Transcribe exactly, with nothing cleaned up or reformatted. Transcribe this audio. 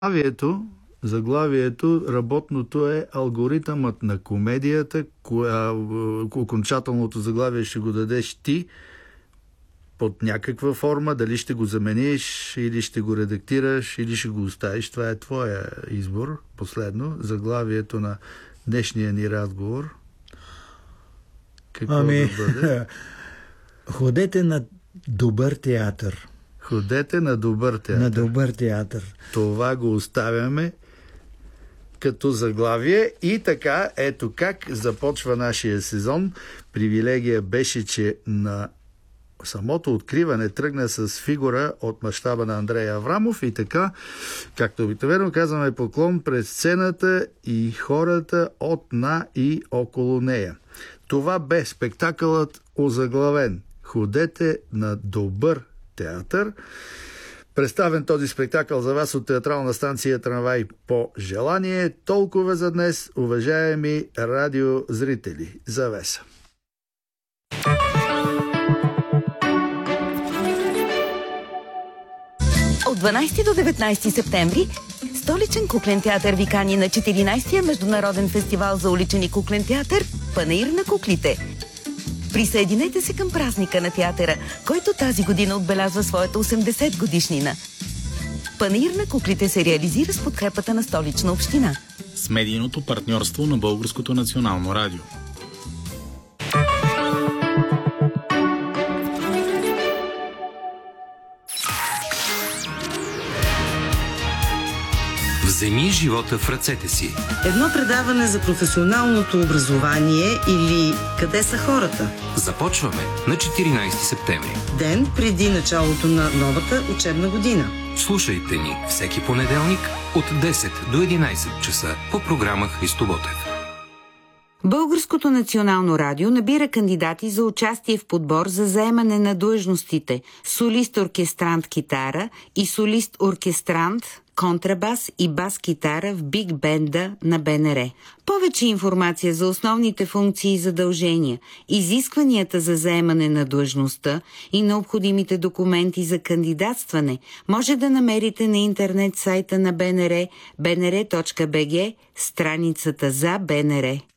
Заглавието, заглавието, работното е алгоритъмът на комедията, коя, окончателното заглавие ще го дадеш ти под някаква форма, дали ще го замениш или ще го редактираш или ще го оставиш. Това е твоя избор. Последно, заглавието на днешния ни разговор. Какво ами, да бъде? Ходете на добър театър. Ходете на добър театър. На добър театър. Това го оставяме като заглавие. И така, ето как започва нашия сезон. Привилегия беше, че на самото откриване тръгна с фигура от мащаба на Андрей Аврамов и така, както обикновено казваме, поклон през сцената и хората от, на и около нея. Това бе спектакълът озаглавен "Ходете на добър театър". Представен този спектакъл за вас от театрална станция Трамвай по желание. Толкова за днес, уважаеми радиозрители. Завеса. От дванадесети до деветнадесети септември Столичен куклен театър ви кани на четиринадесетия международен фестивал за уличен и куклен театър "Панаир на куклите". Присъединете се към празника на театъра, който тази година отбелязва своята осемдесет годишнина. "Панаир на куклите" се реализира с подкрепата на Столична община. С медийното партньорство на Българското национално радио. Вземи живота в ръцете си. Едно предаване за професионалното образование или "Къде са хората?" Започваме на четиринадесети септември. Ден преди началото на новата учебна година. Слушайте ни всеки понеделник от десет до единадесет часа по програма Христо Ботев. Българското национално радио набира кандидати за участие в подбор за заемане на длъжностите солист-оркестрант китара и солист-оркестрант контрабас и бас-китара в биг бенда на БНР. Повече информация за основните функции и задължения, изискванията за заемане на длъжността и необходимите документи за кандидатстване може да намерите на интернет сайта на БНР, бнр точка бг, страницата за БНР.